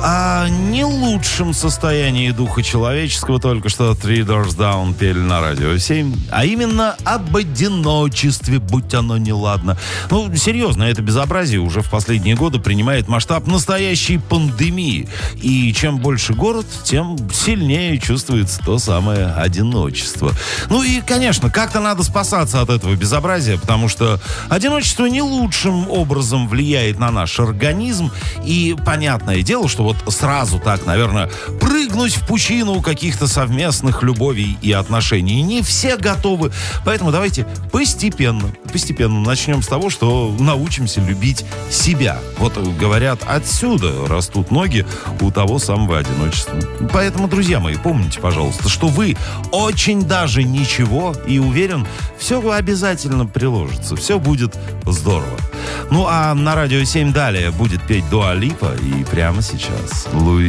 О не лучшем состоянии духа человеческого только что Three Doors Down пели на Радио 7. А именно об одиночестве, будь оно неладно. Ну, серьезно, это безобразие уже в последние годы принимает масштаб настоящей пандемии. И чем больше город, тем сильнее чувствуется то самое одиночество. Ну и, конечно, как-то надо спасаться от этого безобразия, потому что одиночество не лучшим образом влияет на наш организм. И понятное дело, что вот сразу так, наверное, прыгнуть в пучину каких-то совместных любовей и отношений не все готовы. Поэтому давайте постепенно начнем с того, что научимся любить себя. Вот говорят, отсюда растут ноги у того самого одиночества. Поэтому, друзья мои, помните, пожалуйста, что вы очень даже ничего, и уверен, все обязательно приложится. Все будет здорово. Ну а на Радио 7 далее будет петь Дуа Липа, и прямо сейчас Луи